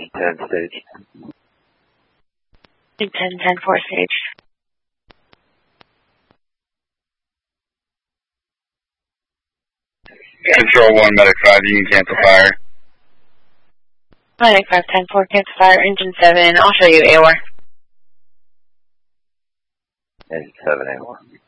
engine 10 stage. Engine 10, 4 stage. Control 1, Medic 5, you can cancel fire. Medic 5, 10, 4, cancel fire. Engine 7, I'll show you AOR. Engine 7, AOR.